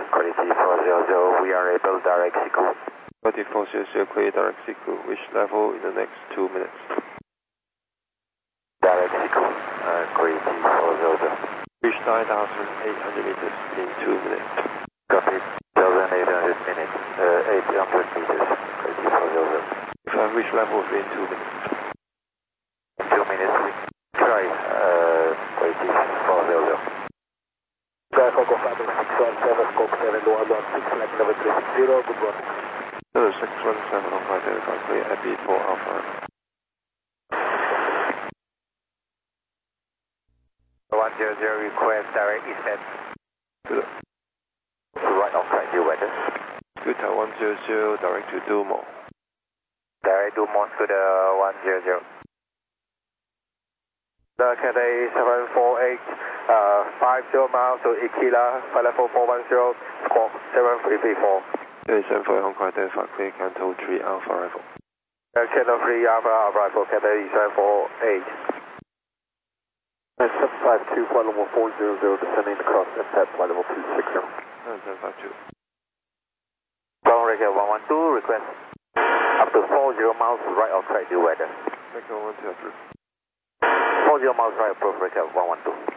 Quality 400, we are able direct sequel. Quality 400, clear direct sequel. Which level in the next 2 minutes? Direct sequel, quality 400. Reach 9,800 meters in 2 minutes. Copy, 1,800 minutes, 800 meters, quality 400. If I reach level within 2 minutes. 2 minutes, we try, quality 400. Fogo 517, Scope 711, 6 level 360, good morning. 617 on flight Delta, clear FB4 Alpha. 100, request direct descent. Good. Right on track, due weather. Scooter 100, direct to Dumo. Direct Dumo, Scooter 100. The Cathay 748, 50 miles to Ikila, flight level 410, squawk 7334. 748 on flight Delta, clear Canto 3 Alpha arrival. Canto 3 Alpha arrival, Cathay 748. 752, flight level 400, descending across impact, flight level 260. 752. Ground record 112, request up to 40 miles right on track, due weather. Record 123. 40 miles right, approach record 112.